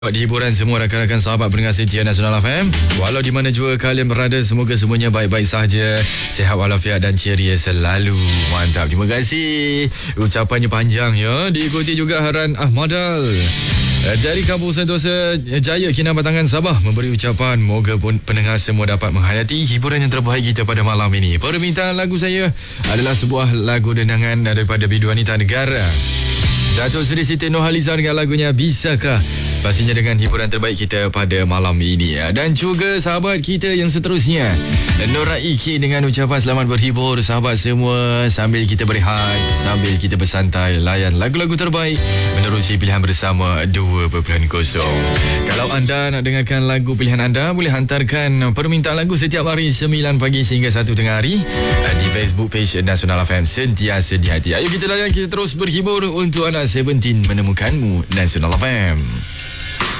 Di hiburan semua rakan-rakan sahabat pendengar setia Nasional FM. Walau di mana jua kalian berada, semoga semuanya baik-baik sahaja, sihat walafiat dan ceria selalu. Mantap, terima kasih. Ucapannya panjang ya. Diikuti juga Haran Ahmadal dari Kampung Sentosa Jaya, Kinabatangan, Sabah, memberi ucapan moga pun pendengar semua dapat menghayati hiburan yang terbaik kita pada malam ini. Permintaan lagu saya adalah sebuah lagu dendangan daripada Bidu Wanita Negara, Datuk Seri Siti Nurhaliza dengan lagunya Bisakah. Pastinya dengan hiburan terbaik kita pada malam ini. Dan juga sahabat kita yang seterusnya, Nur Raiki dengan ucapan selamat berhibur sahabat semua, sambil kita berehat, sambil kita bersantai, layan lagu-lagu terbaik menerusi pilihan bersama 2.0. Kalau anda nak dengarkan lagu pilihan anda, boleh hantarkan permintaan lagu setiap hari 9 pagi sehingga 1 tengah hari di Facebook page Nasional FM. Sentiasa di hati. Ayo kita layan, kita terus berhibur untuk anak 17 menemukanmu Nasional FM.